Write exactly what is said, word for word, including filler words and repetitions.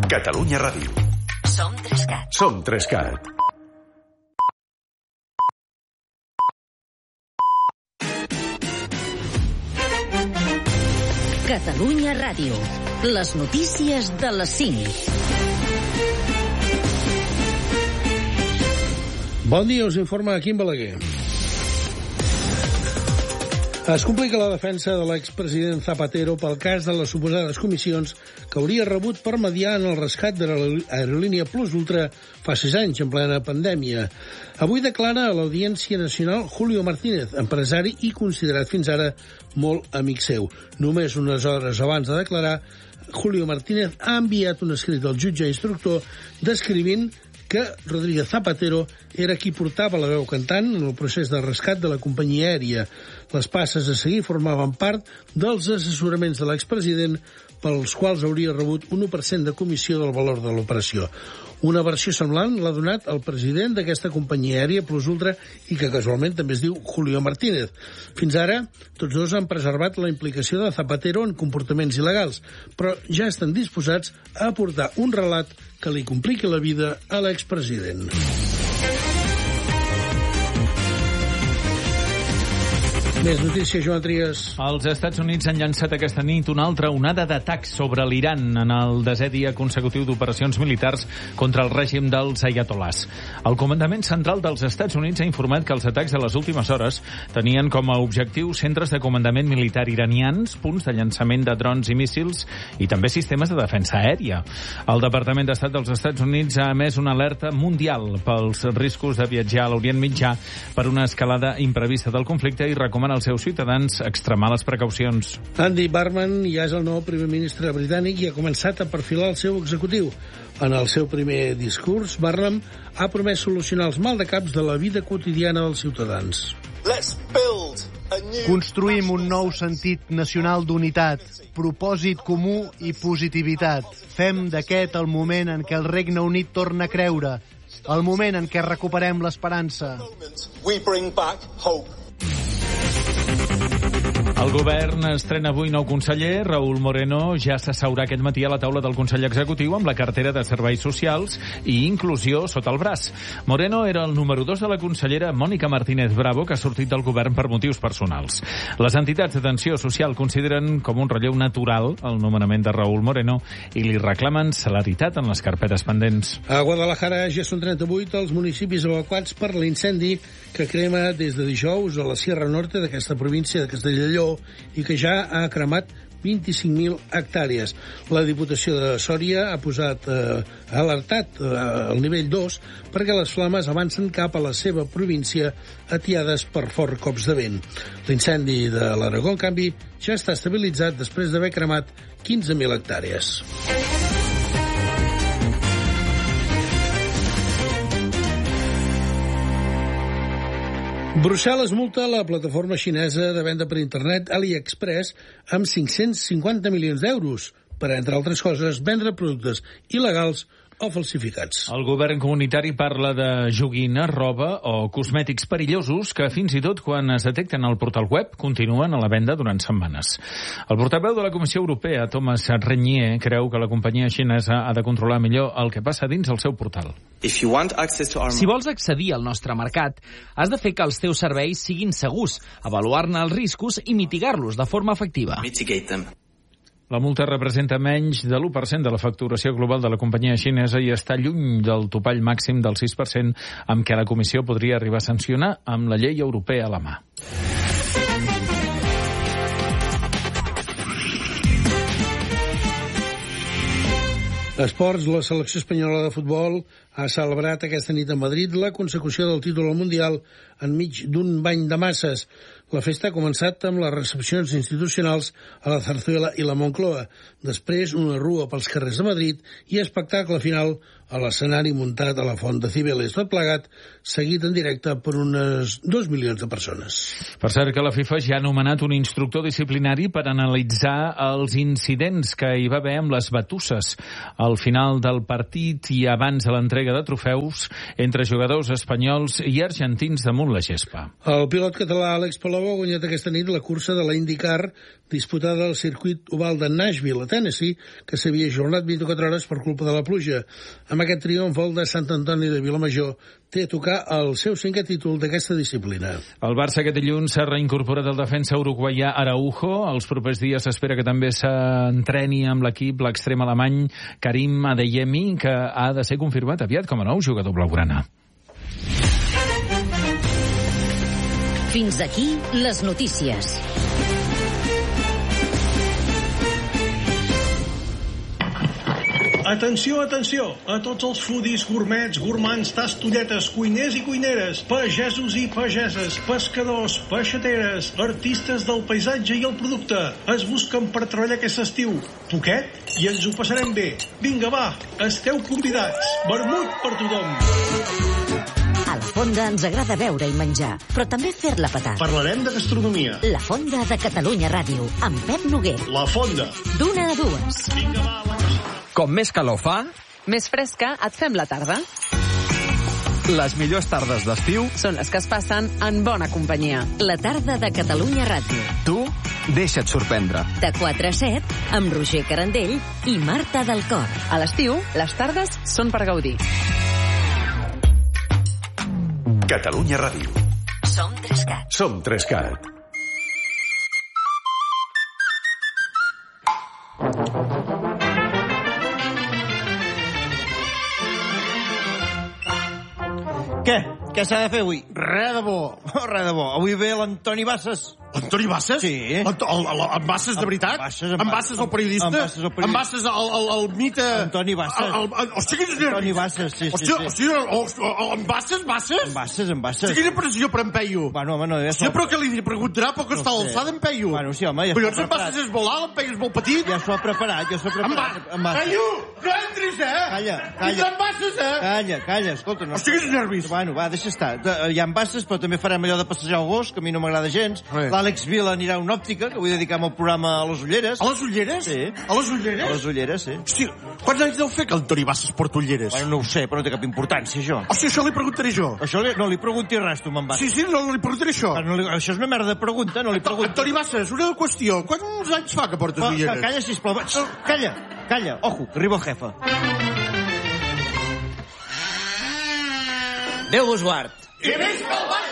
Catalunya Ràdio. Som Trescat. Som Trescat. Catalunya Ràdio. Les notícies de les cinc. Bon dia, us informa Quim Balaguer. Es complica la defensa de l'expresident Zapatero pel cas de les suposades comissions que hauria rebut per mediar en el rescat de l'aerolínia Plus Ultra fa sis anys, en plena pandèmia. Avui declara a l'Audiència Nacional Julio Martínez, empresari i considerat fins ara molt amic seu. Només unes hores abans de declarar, Julio Martínez ha enviat un escrit al jutge instructor descrivint que Rodríguez Zapatero era qui portava la veu cantant en el procés de rescat de la companyia aèria. Les passes a seguir formaven part dels assessoraments de l'expresident pels quals hauria rebut un u per cent de comissió del valor de l'operació. Una versió semblant l'ha donat el president d'aquesta companyia aèria Plus Ultra i que casualment també es diu Julio Martínez. Fins ara, tots dos han preservat la implicació de Zapatero en comportaments il·legals, però ja estan disposats a aportar un relat que li compliqui la vida a l'expresident. Més notícies, Joan Trias. Els Estats Units han llançat aquesta nit una altra onada d'atacs sobre l'Iran en el desè dia consecutiu d'operacions militars contra el règim dels ayatolás. El comandament central dels Estats Units ha informat que els atacs de les últimes hores tenien com a objectiu centres de comandament militar iranians, punts de llançament de drons i míssils i també sistemes de defensa aèria. El Departament d'Estat dels Estats Units ha emès una alerta mundial pels riscos de viatjar a l'Orient Mitjà per una escalada imprevista del conflicte i recomana als seus ciutadans extremar les precaucions. Andy Barman ja és el nou primer ministre britànic i ha començat a perfilar el seu executiu. En el seu primer discurs, Barnum ha promès solucionar els maldecaps de la vida quotidiana dels ciutadans. Construïm un nou sentit nacional d'unitat, propòsit comú i positivitat. Fem d'aquest el moment en què el Regne Unit torna a creure, el moment en què recuperem l'esperança. El govern estrena avui nou conseller. Raúl Moreno ja s'asseurà aquest matí a la taula del Consell Executiu amb la cartera de Serveis Socials i Inclusió sota el braç. Moreno era el número dos de la consellera Mònica Martínez Bravo, que ha sortit del govern per motius personals. Les entitats d'atenció social consideren com un relleu natural el nomenament de Raúl Moreno i li reclamen celeritat en les carpetes pendents. A Guadalajara ja són trenta-vuit els municipis evacuats per l'incendi que crema des de dijous a la Sierra Norte d'aquesta província de Castella i Lleó i que ja ha cremat vint-i-cinc mil hectàrees. La Diputació de Sòria ha posat, eh, ha alertat eh, al nivell dos perquè les flames avancen cap a la seva província atiades per forts cops de vent. L'incendi de l'Aragó, en canvi, ja està estabilitzat després d'haver cremat quinze mil hectàrees. Brussel·les multa la plataforma xinesa de venda per internet AliExpress amb cinc-cents cinquanta milions d'euros per, entre altres coses, vendre productes il·legals o falsificats. El govern comunitari parla de joguines, roba o cosmètics perillosos que fins i tot quan es detecten al portal web continuen a la venda durant setmanes. El portaveu de la Comissió Europea, Thomas Renier, creu que la companyia xinesa ha de controlar millor el que passa dins el seu portal. Si vols accedir al nostre mercat, has de fer que els teus serveis siguin segurs, avaluar-ne els riscos i mitigar-los de forma efectiva. La multa representa menys de l'u per cent de la facturació global de la companyia xinesa i està lluny del topall màxim del sis per cent amb què la Comissió podria arribar a sancionar amb la llei europea a la mà. Esports, la selecció espanyola de futbol ha celebrat aquesta nit a Madrid la consecució del títol mundial enmig d'un bany de masses. La festa ha començat amb les recepcions institucionals a la Zarzuela i la Moncloa. Després, una rua pels carrers de Madrid i espectacle final a l'escenari muntat a la Font de Cibeles. Tot plegat, seguit en directe per unes dos milions de persones. Per cert que la FIFA ja ha nomenat un instructor disciplinari per analitzar els incidents que hi va haver amb les batusses al final del partit i abans de l'entrega de trofeus entre jugadors espanyols i argentins damunt la gespa. El pilot català Àlex Palou Lobo ha guanyat aquesta nit la cursa de la IndyCar disputada al circuit oval de Nashville, a Tennessee, que s'havia ajornat vint-i-quatre hores per culpa de la pluja. Amb aquest triomf, el de Sant Antoni de Vilamajor té a tocar el seu cinquè títol d'aquesta disciplina. El Barça aquest dilluns s'ha reincorporat el defensa uruguaià Araujo. Els propers dies s'espera que també s'entreni amb l'equip l'extrem alemany Karim Adeyemi, que ha de ser confirmat aviat com a nou jugador blaugrana. Fins aquí les notícies. Atenció, atenció, a tots els foodies, gourmets, gourmands, tastolletes, cuiners i cuineres, pagesos i pageses, pescadors, peixateres, artistes del paisatge i el producte. Es busquen per treballar aquest estiu. Poquet? I ens ho passarem bé. Vinga, va, esteu convidats. Vermut per tothom. A La Fonda ens agrada beure i menjar, però també fer-la petar. Parlarem de gastronomia. La Fonda de Catalunya Ràdio, amb Pep Noguer. La Fonda. D'una a dues. Vinga, va, la... Com més calor fa, més fresca et fem la tarda. les millors tardes d'estiu són les que es passen en bona companyia. La tarda de Catalunya Ràdio. Tu deixa't sorprendre. De quatre a set, amb Roger Carandell i Marta del Cor. A l'estiu, les tardes són per gaudir. Catalunya Ràdio. Som Trescat. Som Trescat. Què? Què s'ha de fer avui? Res de bo. Res de bo. Avui ve l'Antoni Bassas. Antoni Bassas? Sí. El, el, el, en Bassas, de veritat? Bassas, en, en Bassas, el periodista? En Bassas, el periodista. En Bassas, el, el, el mite... Antoni Bassas. El, el, el, hòstia, quins nervis. Antoni Bassas, sí, hòstia, sí. Hòstia, hòstia, el, en Bassas, Bassas? En Bassas, en Bassas. Hòstia, quina pressió per en Peyu. Bueno, home, no... Ja hòstia, però què li preguntarà? Però que no està a l'alçada, en Peyu. Bueno, sí, home, ja però s'ho ha en Bassas és molt alt, en Peyu és molt petit. Ja s'ho ha preparat, ja s'ho ha preparat. En Bassas. Peyu, no entris, eh? Calla, calla. En Bassas, eh? Calla, calla, escolta. No. Hòstia, quins nervis. Bueno, va, deixa estar. Hi ha en Bassas, però també farem allò de passejar el gos, que a mi no m'agrada gens. L'Àlex Vila anirà a una òptica, que vull dedicar el programa a les ulleres. A les ulleres? Sí. A les ulleres? A les ulleres, sí. Hòstia, quants anys deu fer que l'Antoni Bassas porta ulleres? Bueno, no ho sé, però no té cap importància, això. Hòstia, això li preguntaré jo. Això li, no li pregunti res, tu, me'n vas. Sí, sí, no li preguntaré això. No li, això és una merda de pregunta, no li pregunti. Antoni Bassas, una qüestió. Quants anys fa que portes Va, ulleres? Calla, sisplau. Calla, calla. Ojo, que arriba el jefe. Déu vos guard. I visca el ball!